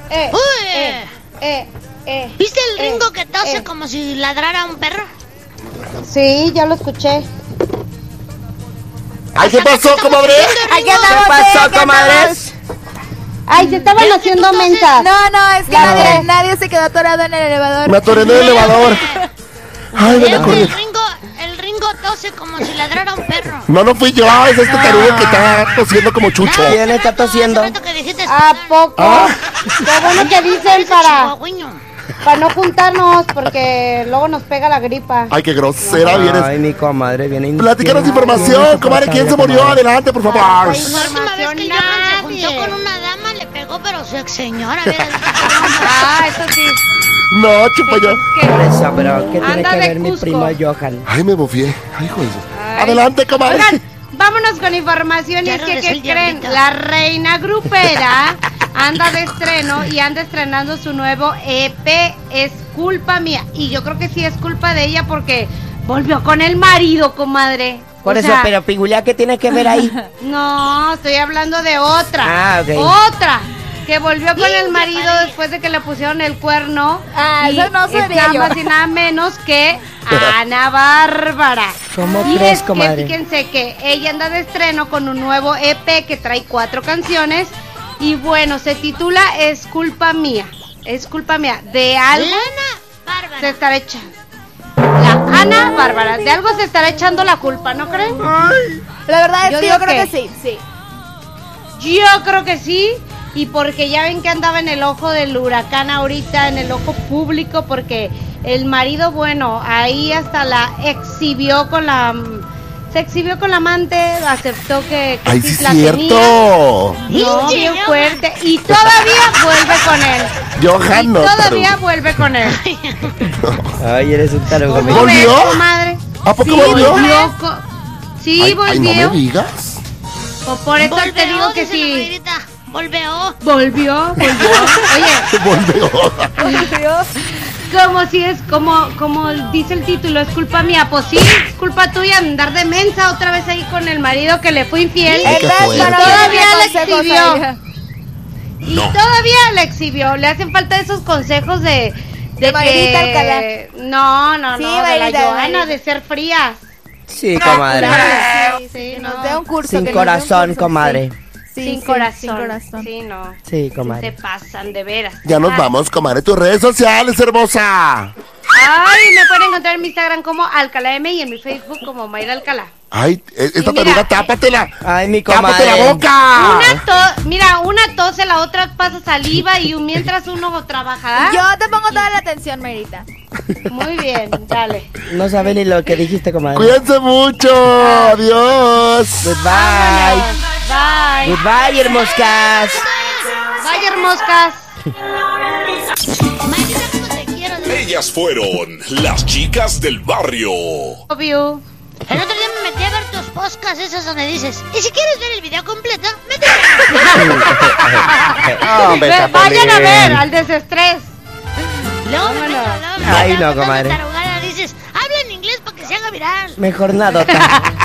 ¿Viste el Ringo que tose como si ladrara un perro? Sí, ya lo escuché. ¡Ay, qué pasó, comadre! ¿Qué pasó, comadres? Ay, se estaban haciendo mensas. No, es que nadie se quedó atorado en el elevador. Me atoré en el elevador. Ay, me acordé. El Ringo tose como si ladrara un perro. No fui yo, es este tarugo que está tosiendo como chucho. ¿Quién está tosiendo? ¿A poco? Qué bueno que dicen para no juntarnos, porque luego nos pega la gripa. Ay, qué grosera vienes. Ay, mi comadre, viene. Platícanos información, comadre. ¿Quién se murió? Adelante, por favor. La última vez que Johan se juntó con una dama, le pegó, pero su ex señora. Eso sí. No, chupa yo. Por eso, pero ¿qué tiene Anda que de ver mi Cusco. primo Johan? Ay, me bufié. Ay, hijo de eso. Adelante, comadre. Oigan, vámonos con información. Y es que, ¿qué creen? La reina grupera anda de estreno y anda estrenando su nuevo EP, Es Culpa Mía. Y yo creo que sí es culpa de ella porque volvió con el marido, comadre. Por eso, pero Pigulia, ¿qué tiene que ver ahí? No, estoy hablando de otra. Ah, ok. Otra. Que volvió con el marido después de que le pusieron el cuerno. Y eso no sabía es nada yo. más y nada menos que Ana Bárbara. ¿Cómo Y crees, es que comadre? fíjense que ella anda de estreno con un nuevo EP que trae 4 canciones. Y bueno, se titula Es Culpa Mía. Es culpa mía. De algo se estará echando. La Ana Bárbara, de algo se estará echando la culpa, ¿no creen? La verdad es que yo creo que que sí. Yo creo que sí. Y porque ya ven que andaba en el ojo del huracán ahorita, en el ojo público, porque el marido, bueno, ahí hasta la exhibió con la... Se exhibió con la amante, aceptó que Ay, sí sí es la cierto. tenía. No, bien fuerte. Y todavía vuelve con él. Johan no. Todavía vuelve con él. Ay, eres un tarugo. ¿Cómo ves, comadre? ¿A poco Sí, volvió? Sí, Ay, volvió. ay, no me digas. O por eso te digo que sí. Volvió. Volvió. Oye, Volvió. como si es, como dice el título, es culpa mía. Pues sí, es culpa tuya andar de mensa otra vez ahí con el marido que le fue infiel. Ay, qué fuerte. Todavía le exhibió. Y No. todavía le exhibió. Le hacen falta esos consejos de Mayrita Alcalá. No, Sí, de la Mayrita, Johanna, Mayrita. de ser frías. Sí, comadre. Sí, Nos no. dé un curso. Sin que nos dé un corazón, curso, comadre. sí. Sin Sí, corazón. sin corazón. Sí, no. Sí, Se comadre. pasan, de veras. Ya nos vamos, comadre. Tus redes sociales, hermosa. Ay, me pueden encontrar en mi Instagram como Alcalá M y en mi Facebook como Mayra Alcalá. Ay, esta Y mira, taruga, tápatela. Ay, mi Tápate comadre. la boca. Una tose, la otra pasa saliva y mientras uno trabaja. Yo te pongo toda la atención, Mayrita. Muy bien, dale. No sabe ni lo que dijiste, comadre. Cuídense mucho. Adiós. Goodbye. Bye. Goodbye, hermoscas. Bye, hermoscas. Ellas fueron las chicas del barrio. Love you. El otro día me metí a ver tus podcasts esos donde dices, y si quieres ver el video completo, métete. Vayan a ver al desestrés. Luego me meto, Ay, no, comadre. Dices, habla en inglés para que se haga viral. Mejor nadota.